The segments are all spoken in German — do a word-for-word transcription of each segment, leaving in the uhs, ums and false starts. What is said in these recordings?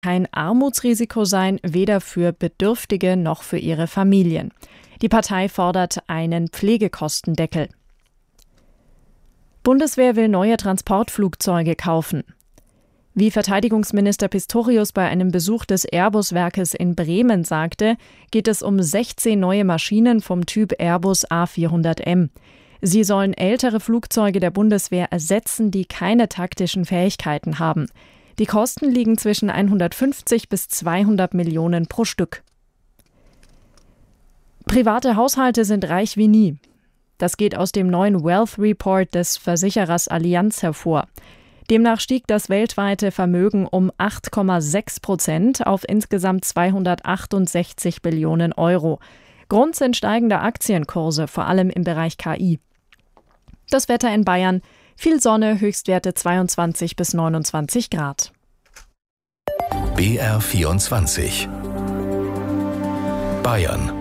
kein Armutsrisiko sein, weder für Bedürftige noch für ihre Familien. Die Partei fordert einen Pflegekostendeckel. Bundeswehr will neue Transportflugzeuge kaufen. Wie Verteidigungsminister Pistorius bei einem Besuch des Airbus-Werkes in Bremen sagte, geht es um sechzehn neue Maschinen vom Typ Airbus A vierhundert M. Sie sollen ältere Flugzeuge der Bundeswehr ersetzen, die keine taktischen Fähigkeiten haben. Die Kosten liegen zwischen hundertfünfzig bis zweihundert Millionen pro Stück. Private Haushalte sind reich wie nie. Das geht aus dem neuen Wealth Report des Versicherers Allianz hervor. Demnach stieg das weltweite Vermögen um acht Komma sechs Prozent auf insgesamt zweihundertachtundsechzig Billionen Euro. Grund sind steigende Aktienkurse, vor allem im Bereich K I. Das Wetter in Bayern: viel Sonne, Höchstwerte zweiundzwanzig bis neunundzwanzig Grad. B R vierundzwanzig Bayern.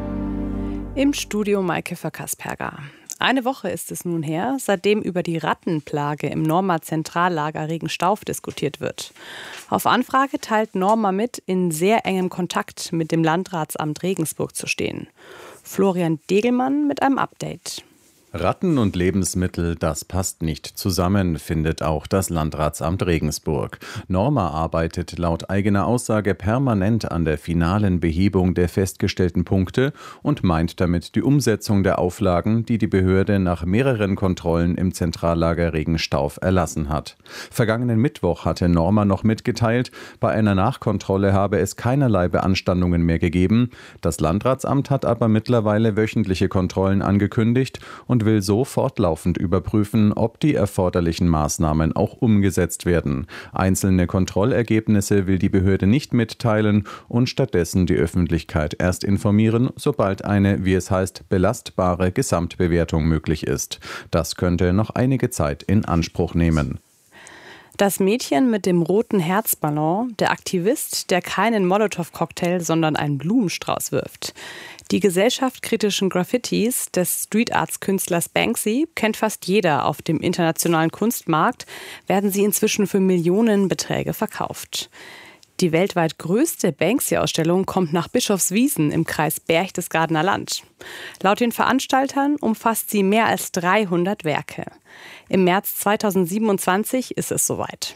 Im Studio Maike Verkasperger. Eine Woche ist es nun her, seitdem über die Rattenplage im Norma Zentrallager Regenstauf diskutiert wird. Auf Anfrage teilt Norma mit, in sehr engem Kontakt mit dem Landratsamt Regensburg zu stehen. Florian Degelmann mit einem Update. Ratten und Lebensmittel, das passt nicht zusammen, findet auch das Landratsamt Regensburg. Norma arbeitet laut eigener Aussage permanent an der finalen Behebung der festgestellten Punkte und meint damit die Umsetzung der Auflagen, die die Behörde nach mehreren Kontrollen im Zentrallager Regenstauf erlassen hat. Vergangenen Mittwoch hatte Norma noch mitgeteilt, bei einer Nachkontrolle habe es keinerlei Beanstandungen mehr gegeben. Das Landratsamt hat aber mittlerweile wöchentliche Kontrollen angekündigt und und will so fortlaufend überprüfen, ob die erforderlichen Maßnahmen auch umgesetzt werden. Einzelne Kontrollergebnisse will die Behörde nicht mitteilen und stattdessen die Öffentlichkeit erst informieren, sobald eine, wie es heißt, belastbare Gesamtbewertung möglich ist. Das könnte noch einige Zeit in Anspruch nehmen. Das Mädchen mit dem roten Herzballon, der Aktivist, der keinen Molotow-Cocktail, sondern einen Blumenstrauß wirft. Die gesellschaftskritischen Graffitis des Street-Arts-Künstlers Banksy kennt fast jeder. Auf dem internationalen Kunstmarkt werden sie inzwischen für Millionenbeträge verkauft. Die weltweit größte Banksy-Ausstellung kommt nach Bischofswiesen im Kreis Berchtesgadener Land. Laut den Veranstaltern umfasst sie mehr als dreihundert Werke. Im März zweitausendsiebenundzwanzig ist es soweit.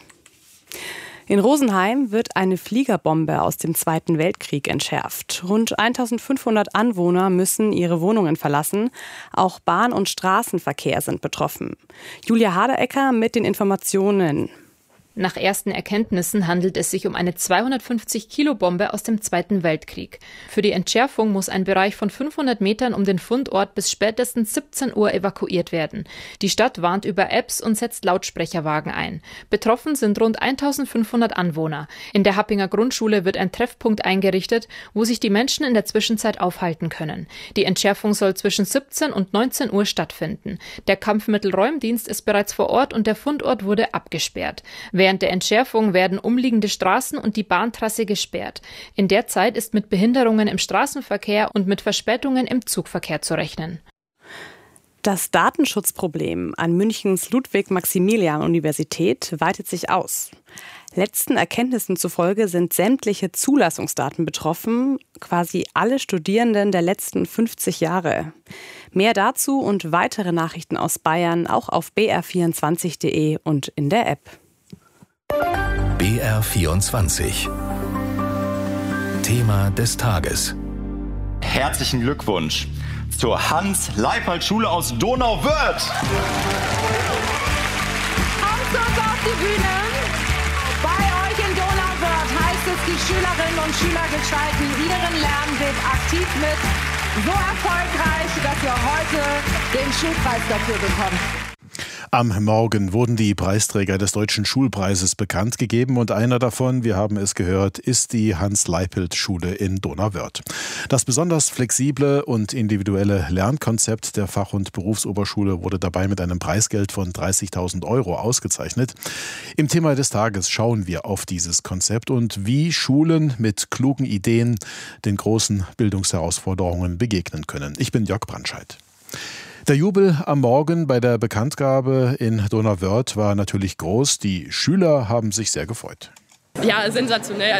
In Rosenheim wird eine Fliegerbombe aus dem Zweiten Weltkrieg entschärft. Rund eintausendfünfhundert Anwohner müssen ihre Wohnungen verlassen. Auch Bahn- und Straßenverkehr sind betroffen. Julia Haderecker mit den Informationen. Nach ersten Erkenntnissen handelt es sich um eine zweihundertfünfzig Kilo Bombe aus dem Zweiten Weltkrieg. Für die Entschärfung muss ein Bereich von fünfhundert Metern um den Fundort bis spätestens siebzehn Uhr evakuiert werden. Die Stadt warnt über Apps und setzt Lautsprecherwagen ein. Betroffen sind rund eintausendfünfhundert Anwohner. In der Happinger Grundschule wird ein Treffpunkt eingerichtet, wo sich die Menschen in der Zwischenzeit aufhalten können. Die Entschärfung soll zwischen siebzehn und neunzehn Uhr stattfinden. Der Kampfmittelräumdienst ist bereits vor Ort und der Fundort wurde abgesperrt. Während der Entschärfung werden umliegende Straßen und die Bahntrasse gesperrt. In der Zeit ist mit Behinderungen im Straßenverkehr und mit Verspätungen im Zugverkehr zu rechnen. Das Datenschutzproblem an Münchens Ludwig-Maximilian-Universität weitet sich aus. Letzten Erkenntnissen zufolge sind sämtliche Zulassungsdaten betroffen, quasi alle Studierenden der letzten fünfzig Jahre. Mehr dazu und weitere Nachrichten aus Bayern auch auf b r vierundzwanzig punkt d e und in der App. B R vierundzwanzig Thema des Tages. Herzlichen Glückwunsch zur Hans-Leipold-Schule aus Donauwörth. Kommt zu uns auf die Bühne. Bei euch in Donauwörth heißt es, die Schülerinnen und Schüler gestalten ihren Lernweg aktiv mit. So erfolgreich, dass ihr heute den Schulpreis dafür bekommt. Am Morgen wurden die Preisträger des Deutschen Schulpreises bekannt gegeben und einer davon, wir haben es gehört, ist die Hans-Leipold-Schule in Donauwörth. Das besonders flexible und individuelle Lernkonzept der Fach- und Berufsoberschule wurde dabei mit einem Preisgeld von dreißigtausend Euro ausgezeichnet. Im Thema des Tages schauen wir auf dieses Konzept und wie Schulen mit klugen Ideen den großen Bildungsherausforderungen begegnen können. Ich bin Jörg Brandscheid. Der Jubel am Morgen bei der Bekanntgabe in Donauwörth war natürlich groß. Die Schüler haben sich sehr gefreut. Ja, sensationell.